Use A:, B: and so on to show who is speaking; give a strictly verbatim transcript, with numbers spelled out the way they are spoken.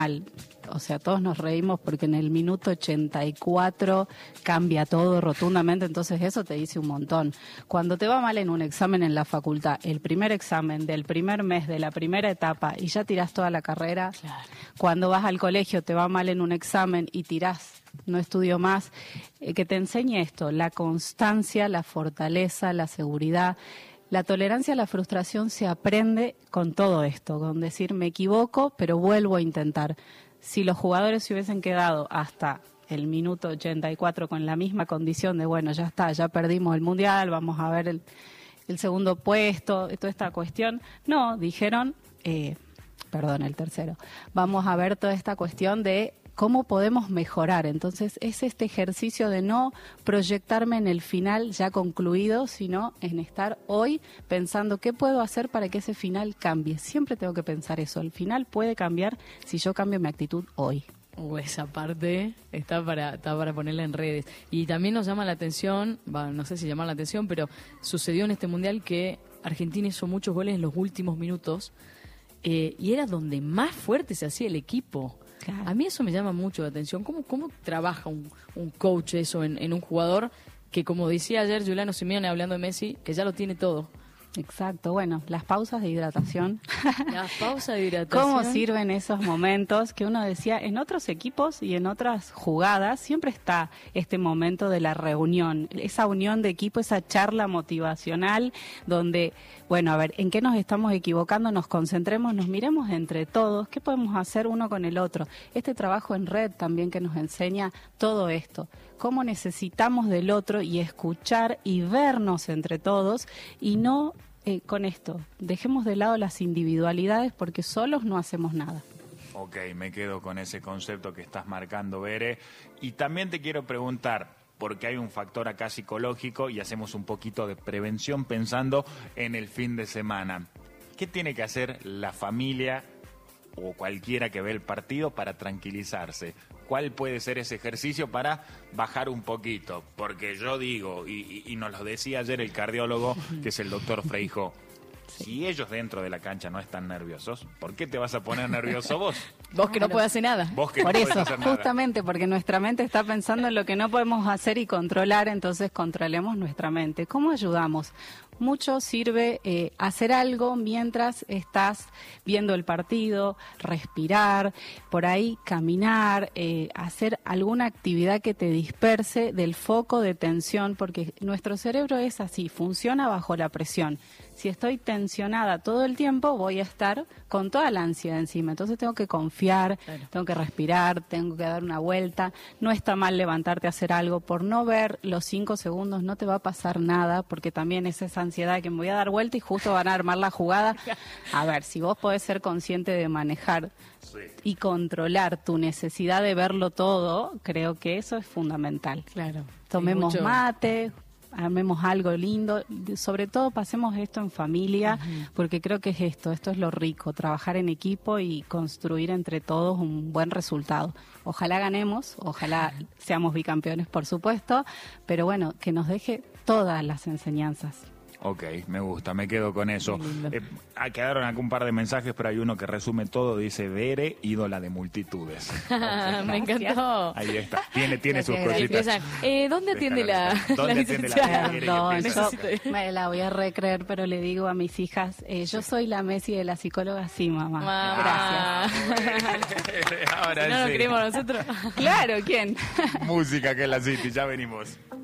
A: O sea, todos nos reímos porque en el minuto ochenta y cuatro cambia todo rotundamente, entonces eso te dice un montón. Cuando te va mal en un examen en la facultad, el primer examen del primer mes de la primera etapa y ya tirás toda la carrera, claro. Cuando vas al colegio te va mal en un examen y tirás, no estudio más, eh, que te enseñe esto, la constancia, la fortaleza, la seguridad. La tolerancia a la frustración se aprende con todo esto, con decir me equivoco, pero vuelvo a intentar. Si los jugadores se hubiesen quedado hasta el minuto ochenta y cuatro con la misma condición de, bueno, ya está, ya perdimos el Mundial, vamos a ver el, el segundo puesto, toda esta cuestión, no, dijeron, eh, perdón, el tercero, vamos a ver toda esta cuestión de cómo podemos mejorar. Entonces es este ejercicio de no proyectarme en el final ya concluido, sino en estar hoy pensando qué puedo hacer para que ese final cambie. Siempre tengo que pensar eso, el final puede cambiar si yo cambio mi actitud hoy.
B: Uh, esa parte está para, está para ponerla en redes. Y también nos llama la atención, bah, no sé si llamar la atención, pero sucedió en este Mundial que Argentina hizo muchos goles en los últimos minutos eh, y era donde más fuerte se hacía el equipo. Claro. A mí eso me llama mucho la atención. ¿Cómo, cómo trabaja un, un coach eso en, en un jugador que, como decía ayer Giuliano Simeone hablando de Messi, que ya lo tiene todo?
A: Exacto, bueno, las pausas de hidratación.
B: Las pausas de hidratación.
A: ¿Cómo sirven esos momentos que uno decía en otros equipos y en otras jugadas? Siempre está este momento de la reunión, esa unión de equipo, esa charla motivacional donde, bueno, a ver, ¿en qué nos estamos equivocando? Nos concentremos, nos miremos entre todos, ¿qué podemos hacer uno con el otro? Este trabajo en red también que nos enseña todo esto, cómo necesitamos del otro y escuchar y vernos entre todos y no eh, con esto, dejemos de lado las individualidades porque solos no hacemos nada.
C: Ok, me quedo con ese concepto que estás marcando, Bere. Y también te quiero preguntar, porque hay un factor acá psicológico y hacemos un poquito de prevención pensando en el fin de semana. ¿Qué tiene que hacer la familia o cualquiera que ve el partido para tranquilizarse? ¿Cuál puede ser ese ejercicio para bajar un poquito? Porque yo digo, y, y, y nos lo decía ayer el cardiólogo, que es el doctor Freijo, si ellos dentro de la cancha no están nerviosos, ¿por qué te vas a poner nervioso vos?
B: Vos que no podés hacer nada.
C: Vos que
A: Por
C: no
A: eso,
C: podés hacer nada.
A: justamente porque nuestra mente está pensando en lo que no podemos hacer y controlar, entonces controlemos nuestra mente. ¿Cómo ayudamos? Mucho sirve eh, hacer algo mientras estás viendo el partido, respirar, por ahí caminar, eh, hacer alguna actividad que te disperse del foco de tensión, porque nuestro cerebro es así, funciona bajo la presión. Si estoy tensionada todo el tiempo, voy a estar con toda la ansiedad encima. Entonces tengo que confiar, claro. Tengo que respirar, tengo que dar una vuelta. No está mal levantarte a hacer algo. Por no ver los cinco segundos no te va a pasar nada, porque también es esa ansiedad de que me voy a dar vuelta y justo van a armar la jugada. A ver, si vos podés ser consciente de manejar sí. y controlar tu necesidad de verlo todo, creo que eso es fundamental.
B: Claro.
A: Tomemos
B: mucho...
A: mate, armemos algo lindo, sobre todo pasemos esto en familia, uh-huh. porque creo que es esto, esto es lo rico, trabajar en equipo y construir entre todos un buen resultado. Ojalá ganemos, ojalá seamos bicampeones, por supuesto, pero bueno, que nos deje todas las enseñanzas.
C: Ok, me gusta, me quedo con eso. Eh, quedaron acá un par de mensajes, pero hay uno que resume todo, dice Bere, ídola de multitudes.
B: Me encantó.
C: Ahí está, tiene, tiene sus cositas.
B: Eh, ¿Dónde atiende la,
C: ¿Dónde
B: la
C: atiende
B: licenciada?
C: la
A: Perdón, yo me la voy a recreer, pero le digo a mis hijas, eh, yo soy la Messi de la psicóloga, sí, mamá.
B: mamá.
C: Gracias. Ahora
B: si no
C: sí.
B: nos creemos nosotros.
A: Claro, ¿quién?
C: Música que es la City, ya venimos.